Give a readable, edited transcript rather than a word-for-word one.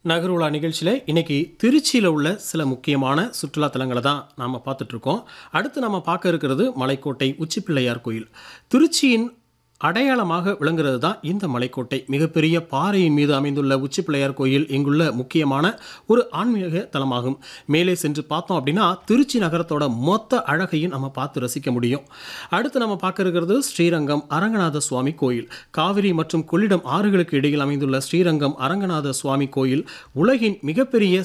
நகருலா நிகழ்ச்சியில் இன்னைக்கு திருச்சியில் உள்ள சில முக்கியமான சுற்றுலா தலங்களை தான் நாம் பார்த்துட்ருக்கோம். அடுத்து நம்ம பார்க்க இருக்கிறது மலைக்கோட்டை உச்சிப்பிள்ளையார் கோயில். திருச்சியின் அடையாளமாக விளங்குறது தான் இந்த மலைக்கோட்டை. மிகப்பெரிய பாறையின் மீது அமைந்துள்ள உச்சிப்பிள்ளையார் கோயில் இங்குள்ள முக்கியமான ஒரு ஆன்மீக தலமாகும். மேலே சென்று பார்த்தோம் அப்படின்னா திருச்சி நகரத்தோட மொத்த அழகையும் நம்ம பார்த்து ரசிக்க முடியும். அடுத்து நம்ம பார்க்க இருக்கிறது ஸ்ரீரங்கம் அரங்கநாத சுவாமி கோயில். காவிரி மற்றும் கொள்ளிடம் ஆறுகளுக்கு இடையில் அமைந்துள்ள ஸ்ரீரங்கம் அரங்கநாத சுவாமி கோயில் உலகின் மிகப்பெரிய